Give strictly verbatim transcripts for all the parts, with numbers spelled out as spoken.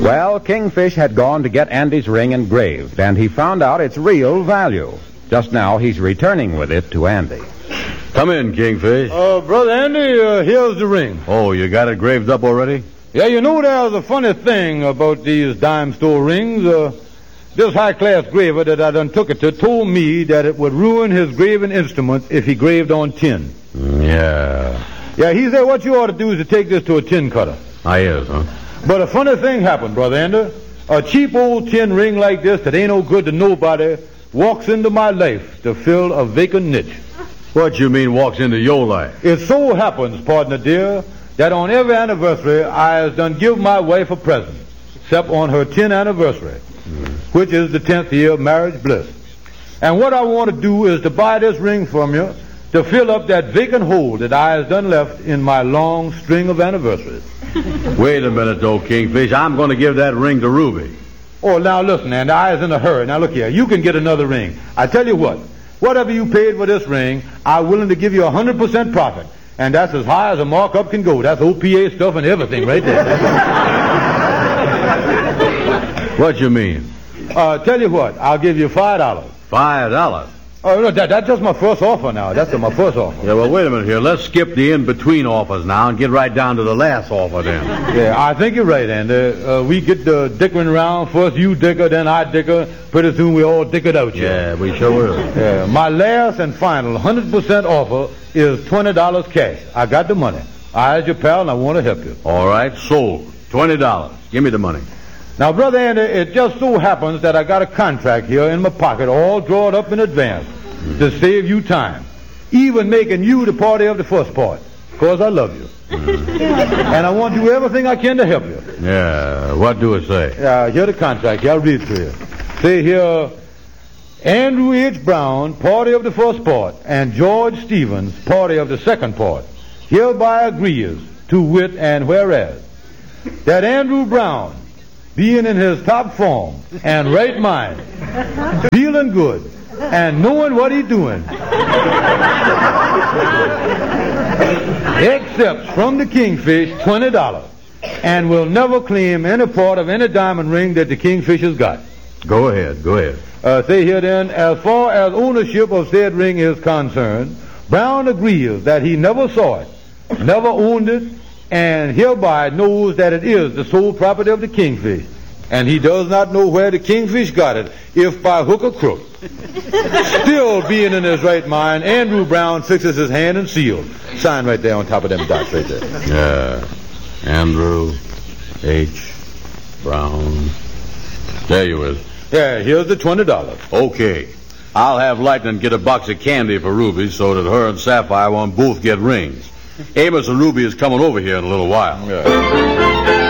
Well, Kingfish had gone to get Andy's ring engraved, and he found out its real value. Just now, he's returning with it to Andy. Come in, Kingfish. Uh, Brother Andy, uh, here's the ring. Oh, you got it graved up already? Yeah, you know, there's a funny thing about these dime store rings. Uh, this high-class graver that I done took it to told me that it would ruin his graving instruments if he graved on tin. Yeah. Yeah, he said what you ought to do is to take this to a tin cutter. I is, huh? But a funny thing happened, Brother Andy. A cheap old tin ring like this that ain't no good to nobody walks into my life to fill a vacant niche. What you mean walks into your life? It so happens, partner dear, that on every anniversary I has done give my wife a present, except on her tenth anniversary, mm. which is the tenth year of marriage bliss. And what I want to do is to buy this ring from you to fill up that vacant hole that I has done left in my long string of anniversaries. Wait a minute, though, Kingfish. I'm going to give that ring to Ruby. Oh, now listen, and I is in a hurry. Now look here, you can get another ring. I tell you what, whatever you paid for this ring, I'm willing to give you a hundred percent profit. And that's as high as a markup can go. That's O P A stuff and everything right there. What you mean? Uh, tell you what, I'll give you five dollars. Five dollars? Oh, no, that, that's just my first offer now. That's my first offer. Yeah, well, wait a minute here. Let's skip the in-between offers now and get right down to the last offer then. Yeah, I think you're right, Andy. Uh, we get the dickering around. First you dicker, then I dicker. Pretty soon we all dickered out here. Yeah, we sure will. Yeah, my last and final one hundred percent offer is twenty dollars cash. I got the money. I, as your pal, and I want to help you. All right, sold. twenty dollars. Give me the money. Now, Brother Andy, it just so happens that I got a contract here in my pocket, all drawn up in advance, mm-hmm. to save you time, even making you the party of the first part, because I love you. Mm-hmm. And I want to do everything I can to help you. Yeah, what do it say? Uh, here's the contract. Here, I'll read it to you. Say here, Andrew H. Brown, party of the first part, and George Stevens, party of the second part, hereby agrees to wit and whereas, that Andrew Brown, being in his top form and right mind, feeling good, and knowing what he's doing, accepts from the Kingfish twenty dollars and will never claim any part of any diamond ring that the Kingfish has got. Go ahead, go ahead. Uh, say here then, as far as ownership of said ring is concerned, Brown agrees that he never saw it, never owned it, and hereby knows that it is the sole property of the Kingfish. And he does not know where the Kingfish got it, if by hook or crook. Still being in his right mind, Andrew Brown fixes his hand and seal. Sign right there on top of them dots right there. Yeah. Andrew H. Brown. There you is. Yeah, here's the twenty dollars. Okay. I'll have Lightning get a box of candy for Ruby so that her and Sapphire won't both get rings. Amos and Ruby is coming over here in a little while. Yeah.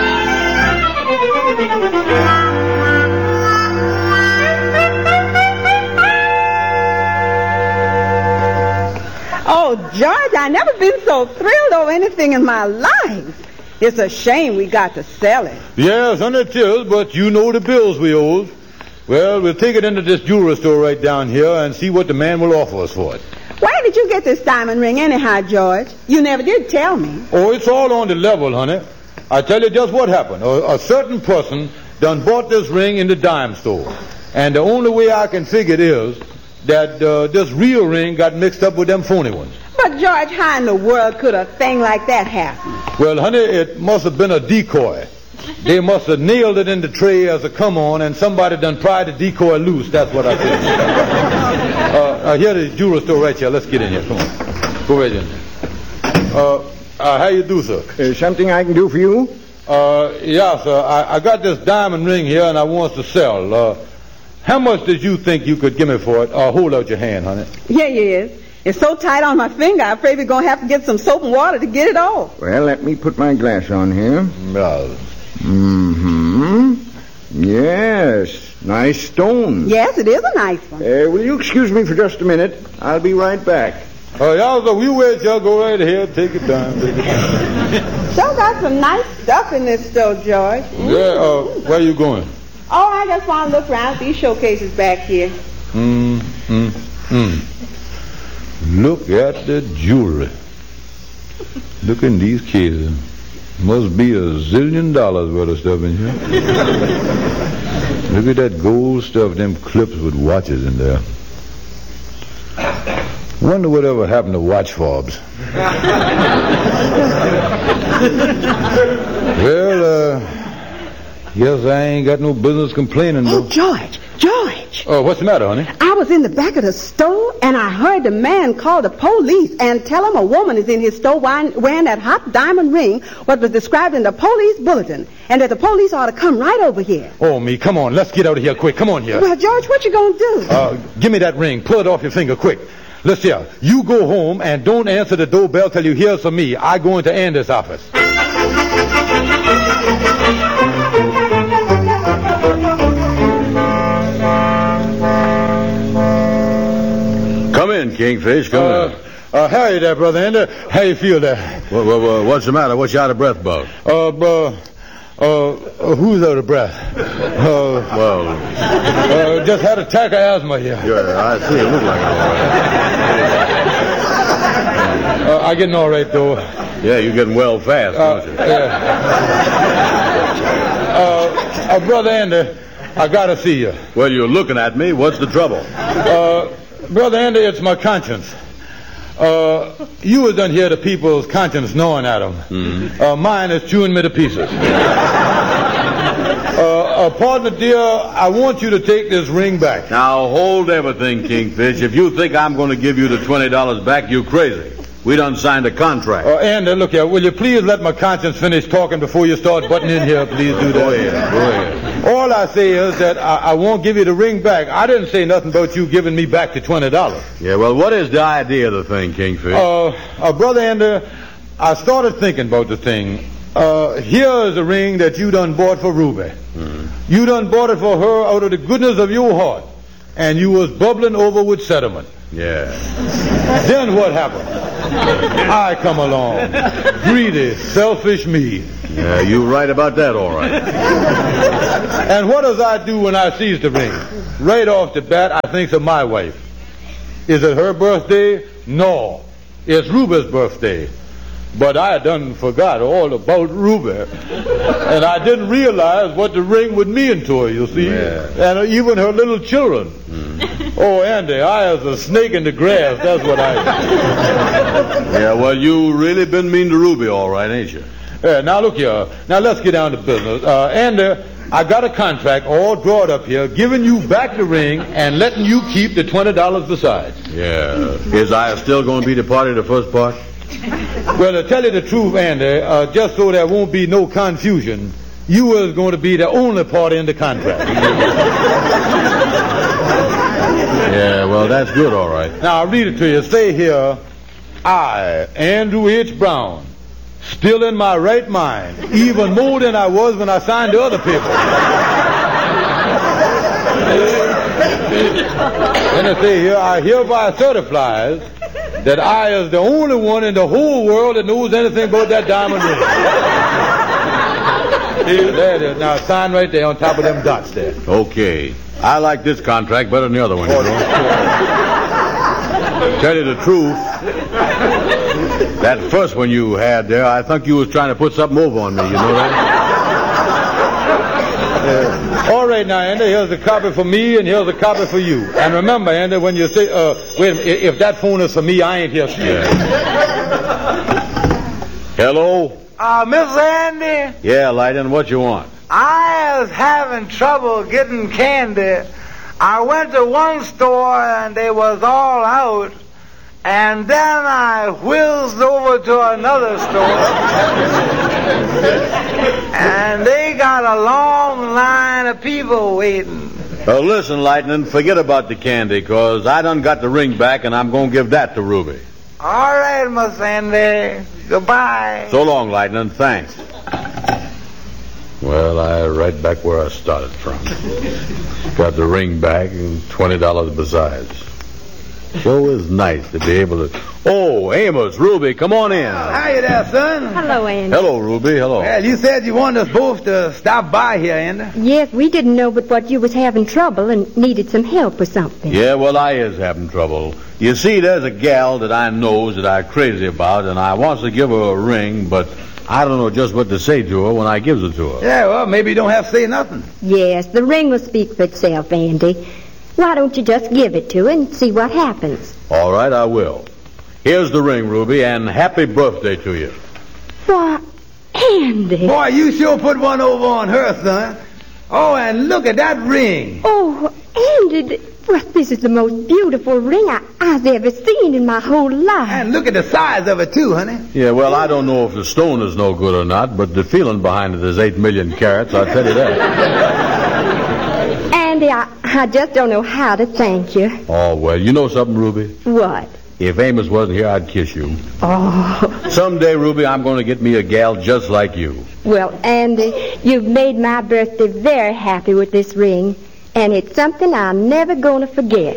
Oh, George, I never been so thrilled over anything in my life. It's a shame we got to sell it. Yes, honey, it is, but you know the bills we owe. Well, we'll take it into this jewelry store right down here and see what the man will offer us for it. Where did you get this diamond ring anyhow, George? You never did tell me. Oh, it's all on the level, honey. I tell you just what happened. A, a certain person done bought this ring in the dime store. And the only way I can figure it is that uh, this real ring got mixed up with them phony ones. But, George, how in the world could a thing like that happen? Well, honey, it must have been a decoy. They must have nailed it in the tray as a come-on, and somebody done pried the decoy loose. That's what I think. uh, uh, here the jewelry store right here. Let's get in here. Come on. Go right in. Uh, uh, how you do, sir? Uh, something I can do for you? Uh, yeah, sir. I, I got this diamond ring here, and I want to sell. Uh, how much did you think you could give me for it? Uh, hold out your hand, honey. Here it is. It's so tight on my finger, I'm afraid we're going to have to get some soap and water to get it off. Well, let me put my glass on here. Well. Mm-hmm. Yes, nice stone. Yes, it is a nice one. Uh, will you excuse me for just a minute? I'll be right back. Oh, uh, y'all, so you wait, y'all go right ahead. Take your time. Take your time. Sure got some nice stuff in this store, George. Mm-hmm. Yeah, uh, where you going? Oh, I just want to look around at these showcases back here. Mm, mm, mm. Look at the jewelry. Look in these cases. Must be a zillion dollars worth of stuff in here. Look at that gold stuff, them clips with watches in there. Wonder whatever happened to watch fobs. Well, uh, guess I ain't got no business complaining, though. Oh, George, George. Oh, what's the matter, honey? I was in the back of the store, and I heard the man call the police and tell him a woman is in his store wearing that hot diamond ring, what was described in the police bulletin, and that the police ought to come right over here. Oh, me, come on. Let's get out of here quick. Come on here. Well, George, what you gonna do? Uh, give me that ring. Pull it off your finger quick. Listen here. You go home and don't answer the doorbell till you hear from me. I go into Andy's office. Come in, Kingfish. Come uh, in. Uh, Harry there, Brother Andy. How you feel there? What, what, what, what's the matter? What you out of breath about? Uh, uh, uh, who's out of breath? Uh, Well, uh, just had a attack of asthma here. yeah, I see. It look like it all right. Uh, I getting all right, though. Yeah, you're getting well fast, Uh, don't you? yeah. uh, uh, Brother Andy, I gotta see you. Well, you're looking at me. What's the trouble? Uh, Brother Andy, it's my conscience. Uh, you was done here the people's conscience gnawing at them. Mm-hmm. Uh, mine is chewing me to pieces. uh, uh, partner dear, I want you to take this ring back. Now, hold everything, Kingfish. If you think I'm going to give you the twenty dollars back, you're crazy. We done signed a contract. Uh, Andy, look here. Will you please let my conscience finish talking before you start butting in here? Please do that. Go ahead. Go ahead. All I say is that I, I won't give you the ring back. I didn't say nothing about you giving me back the twenty dollars. Yeah, well, what is the idea of the thing, Kingfish? Uh, uh, Brother Andy, I started thinking about the thing. Uh, here is a ring that you done bought for Ruby. Mm-hmm. You done bought it for her out of the goodness of your heart. And you was bubbling over with sentiment. Yeah. Then what happened? I come along. Greedy, selfish me. Yeah, you right about that, all right. And what does I do when I sees the ring? Right off the bat, I thinks of my wife. Is it her birthday? No. It's Ruby's birthday. But I done forgot all about Ruby. And I didn't realize what the ring would mean to her, you see. Yeah. And even her little children. Mm. Oh, Andy, I was a snake in the grass. That's what I Yeah, well, you really been mean to Ruby, all right, ain't you? Yeah, now look here. Now let's get down to business. Uh, Andy, I got a contract all drawn up here, giving you back the ring and letting you keep the twenty dollars besides. Yeah. Is I still going to be the party the first part? Well, to tell you the truth, Andy, uh, just so there won't be no confusion, you was going to be the only party in the contract. Yeah, well, that's good, all right. Now, I'll read it to you. Say here, I, Andrew H. Brown, still in my right mind, even more than I was when I signed the other paper. Then I say here, I hereby certifies that I is the only one in the whole world that knows anything about that diamond ring. See, there it is. Now, sign right there on top of them dots there. Okay. I like this contract better than the other one, you know. Tell you the truth, that first one you had there, I think you was trying to put something over on me, you know that? Uh, all right, now, Andy, here's a copy for me, and here's a copy for you. And remember, Andy, when you say, uh, wait a minute, if that phone is for me, I ain't here. Yeah. Hello? Uh, Miss Andy, Yeah, Lighten, what you want? I was having trouble getting candy. I went to one store and they was all out. And then I whizzed over to another store. And they got a long line of people waiting. Uh, listen, Lightning, forget about the candy, because I done got the ring back, and I'm going to give that to Ruby. All right, Miss Andy. Goodbye. So long, Lightning. Thanks. Well, I right back where I started from. Got the ring back and twenty dollars besides. So it's nice to be able to... Oh, Amos, Ruby, come on in. How you there, son? Hello, Andy. Hello, Ruby. Hello. Well, you said you wanted us both to stop by here, Andy. Yes, we didn't know but what you was having trouble and needed some help with something. Yeah, well, I is having trouble. You see, there's a gal that I knows that I'm crazy about, and I wants to give her a ring, but I don't know just what to say to her when I gives it to her. Yeah, well, maybe you don't have to say nothing. Yes, the ring will speak for itself, Andy. Why don't you just give it to her and see what happens? All right, I will. Here's the ring, Ruby, and happy birthday to you. Why, Andy. Boy, you sure put one over on her, son. Oh, and look at that ring. Oh, Andy, th- well, this is the most beautiful ring I, I've ever seen in my whole life. And look at the size of it, too, honey. Yeah, well, I don't know if the stone is no good or not, but the feeling behind it is eight million carats, I'll tell you that. Andy, I, I just don't know how to thank you. Oh, well, you know something, Ruby? What? If Amos wasn't here, I'd kiss you. Oh. Someday, Ruby, I'm going to get me a gal just like you. Well, Andy, you've made my birthday very happy with this ring, and it's something I'm never going to forget.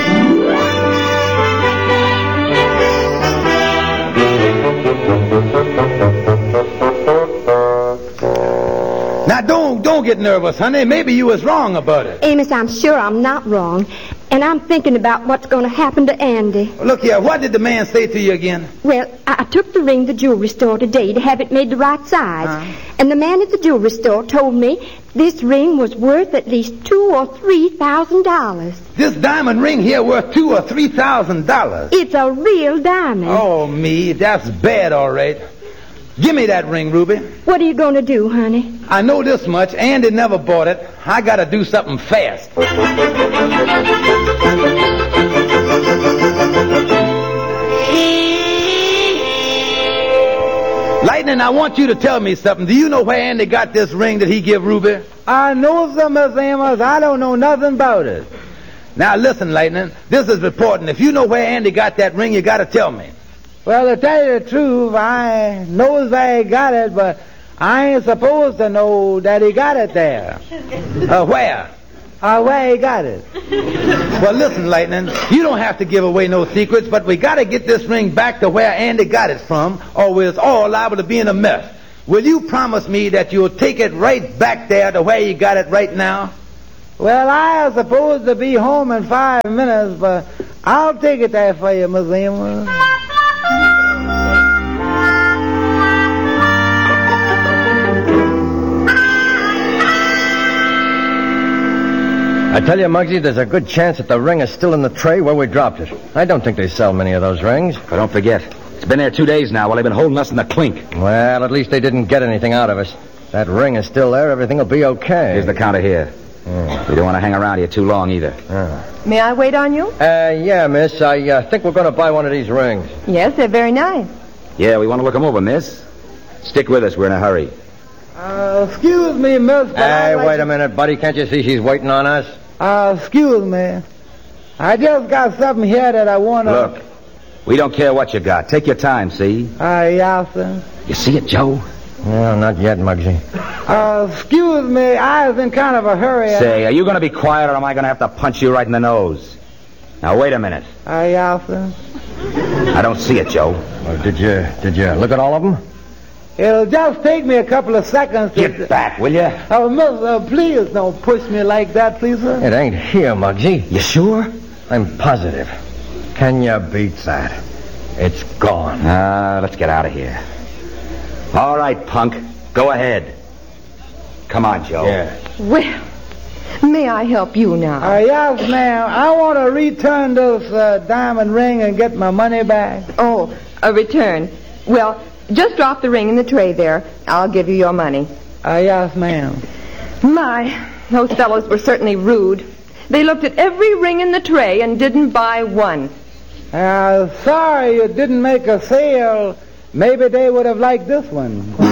Now, don't don't get nervous, honey. Maybe you was wrong about it. Amos, I'm sure I'm not wrong, and I'm thinking about what's going to happen to Andy. Look here, what did the man say to you again? Well, I, I took the ring to the jewelry store today to have it made the right size, Uh-huh. and the man at the jewelry store told me this ring was worth at least two or three thousand dollars. This diamond ring here worth two or three thousand dollars. It's a real diamond. Oh, me, that's bad, all right. Give me that ring, Ruby. What are you going to do, honey? I know this much. Andy never bought it. I got to do something fast. Lightning, I want you to tell me something. Do you know where Andy got this ring that he give Ruby? I know some, Miss Amos. I don't know nothing about it. Now, listen, Lightning. This is important. If you know where Andy got that ring, you got to tell me. Well, to tell you the truth, I knows where he got it, but I ain't supposed to know that he got it there. Uh, where? Uh, where he got it. Well, listen, Lightning, you don't have to give away no secrets, but we got to get this ring back to where Andy got it from, or we're all liable to be in a mess. Will you promise me that you'll take it right back there to where you got it right now? Well, I was supposed to be home in five minutes, but I'll take it there for you, Miss Amos. I tell you, Muggsy, there's a good chance that the ring is still in the tray where we dropped it. I don't think they sell many of those rings. But don't forget, it's been there two days now while they've been holding us in the clink. Well, at least they didn't get anything out of us. That ring is still there. Everything will be okay. Here's the counter here. Yeah. We don't want to hang around here too long either. Yeah. May I wait on you? Uh, yeah, miss. I uh, think we're going to buy one of these rings. Yes, they're very nice. Yeah, we want to look them over, miss. Stick with us. We're in a hurry. Uh, excuse me, miss, but Hey, I'd like wait to- a minute, buddy. Can't you see she's waiting on us? Uh, excuse me. I just got something here that I want to... Look, we don't care what you got. Take your time, see? Uh, yeah, sir. You see it, Joe? No, not yet, Muggsy. Uh, excuse me, I was in kind of a hurry. Say, are you going to be quiet or am I going to have to punch you right in the nose? Now, wait a minute. Uh, yeah, sir. I don't see it, Joe. Well, did you did you look at all of them? It'll just take me a couple of seconds to... Get back, will you? Oh, miss, uh, please don't push me like that, please, sir. It ain't here, Muggsy. You sure? I'm positive. Can you beat that? It's gone. Uh, let's get out of here. All right, punk. Go ahead. Come on, Joe. Yeah. Well, may I help you now? Uh, yes, ma'am. I want to return this uh, diamond ring and get my money back. Oh, a return. Well, just drop the ring in the tray there. I'll give you your money. Uh, yes, ma'am. My, those fellows were certainly rude. They looked at every ring in the tray and didn't buy one. Uh, sorry you didn't make a sale. Maybe they would have liked this one.